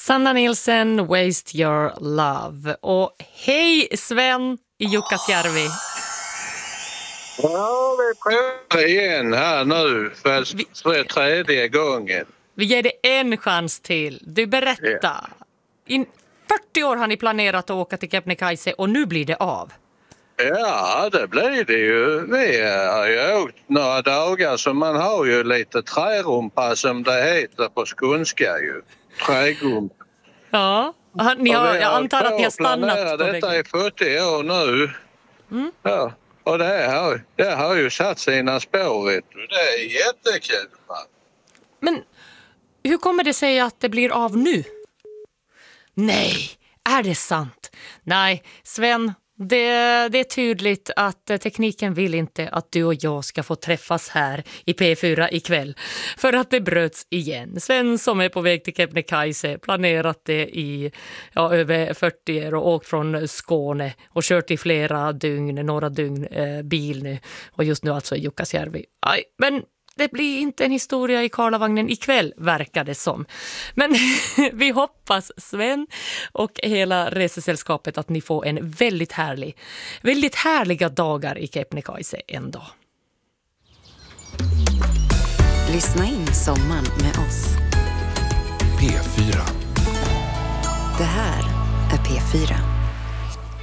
Sanna Nielsen, Waste Your Love. Och hej Sven i Jukkasjärvi. Ja, vi provar igen här nu för tredje gången. Vi ger dig en chans till. Du berätta. I 40 år har ni planerat att åka till Kebnekaise och nu blir det av. Ja, det blir det ju. Vi har ju åkt några dagar så man har ju lite trärumpa som det heter på skånska ju. Trägump. Ja, jag antar att ni har stannat på detta i 40 år nu. Mm. Ja, och det har ju satt sina spår, vet du. Det är jättekul. Men hur kommer det sig att det blir av nu? Nej, är det sant? Nej, Sven, det är tydligt att tekniken vill inte att du och jag ska få träffas här i P4 ikväll. För att det bröts igen. Sven som är på väg till Kebnekaise planerat det i över 40 år och åkt från Skåne och kört i några dygn bil nu. Och just nu alltså i Jukkasjärvi. Men det blir inte en historia i Karlavagnen ikväll, verkar det som. Men vi hoppas, Sven och hela resesällskapet, att ni får en väldigt härliga dagar i Kebnekaise en dag. Lyssna in sommaren med oss. P4. Det här är P4.